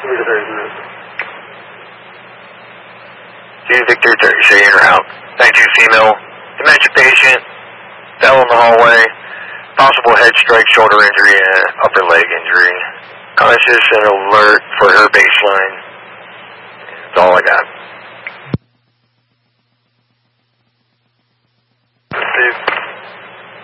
Victor 30, say en route. 92 female, dementia patient, fell in the hallway, possible head strike, shoulder injury, and upper leg injury. Conscious and alert for her baseline. That's all I got.